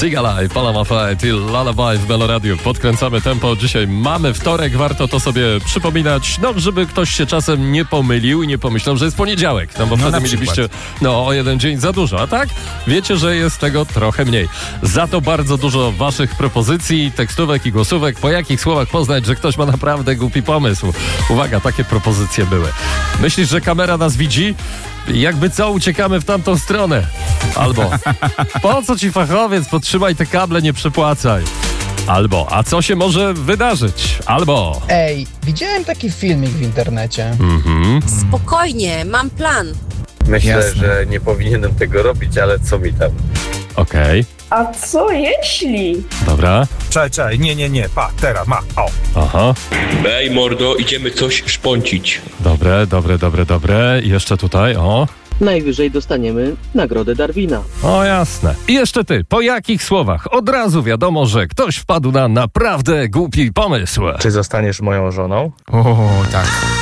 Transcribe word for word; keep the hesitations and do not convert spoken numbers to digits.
Siga Live, Palama Fight i Lullaby w Meloradiu. Podkręcamy tempo. Dzisiaj mamy wtorek, warto to sobie przypominać, no żeby ktoś się czasem nie pomylił i nie pomyślał, że jest poniedziałek. No bo no wtedy mielibyście no, o jeden dzień za dużo, a tak? Wiecie, że jest tego trochę mniej. Za to bardzo dużo waszych propozycji, tekstówek i głosówek. Po jakich słowach poznać, że ktoś ma naprawdę głupi pomysł? Uwaga, takie propozycje były. Myślisz, że kamera nas widzi? Jakby co, uciekamy w tamtą stronę. Albo po co ci fachowiec, podtrzymaj te kable, nie przepłacaj. Albo a co się może wydarzyć? Albo Ej, widziałem taki filmik w internecie. mhm. Spokojnie, mam plan. Myślę, Jasne. że nie powinienem tego robić, ale co mi tam? Okej, A co jeśli? dobra. Czekaj, czekaj, nie, nie, nie, pa, teraz, ma, o. Aha, Ej mordo, idziemy coś szponcić. dobre, dobre, dobre, dobre. I jeszcze tutaj, o. Najwyżej dostaniemy nagrodę Darwina. O jasne. I jeszcze ty, po jakich słowach? Od razu wiadomo, że ktoś wpadł na naprawdę głupi pomysł. Czy zostaniesz moją żoną? O, tak.